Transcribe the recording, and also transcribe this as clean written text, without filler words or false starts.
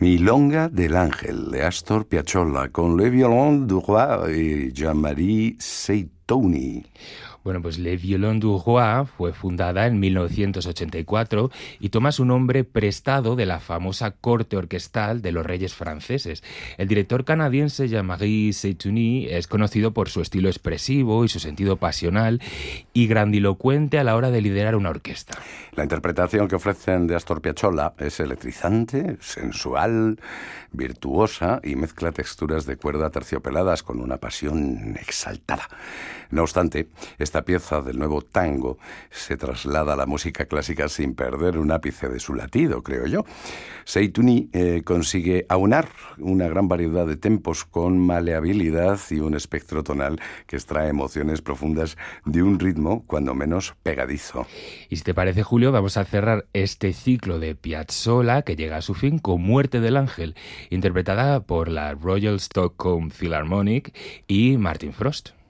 Milonga del Ángel, de Astor Piazzolla, con Le Violon du Roi y Jean-Marie Seytouni. Bueno, pues Le Violon du Roi fue fundada en 1984 y toma su nombre prestado de la famosa corte orquestal de los reyes franceses. El director canadiense Jean-Marie Seytouni es conocido por su estilo expresivo y su sentido pasional y grandilocuente a la hora de liderar una orquesta. La interpretación que ofrecen de Astor Piazzolla es electrizante, sensual, virtuosa y mezcla texturas de cuerda terciopeladas con una pasión exaltada. No obstante, esta pieza del nuevo tango se traslada a la música clásica sin perder un ápice de su latido, creo yo. Seytouni consigue aunar una gran variedad de tempos con maleabilidad y un espectro tonal que extrae emociones profundas de un ritmo, cuando menos, pegadizo. Y si te parece, Julio, vamos a cerrar este ciclo de Piazzolla que llega a su fin con Muerte del Ángel, interpretada por la Royal Stockholm Philharmonic y Martin Frost.